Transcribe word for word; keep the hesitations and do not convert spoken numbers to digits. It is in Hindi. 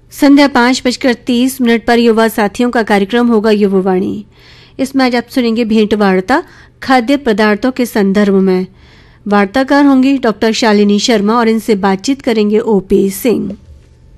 संध्या पांच बजकर तीस मिनट पर युवा साथियों का कार्यक्रम होगा युवावाणी। इसमें आज आप सुनेंगे भेंट वार्ता खाद्य पदार्थों के संदर्भ में। वार्ताकार होंगी डॉक्टर शालिनी शर्मा और इनसे बातचीत करेंगे ओपी सिंह।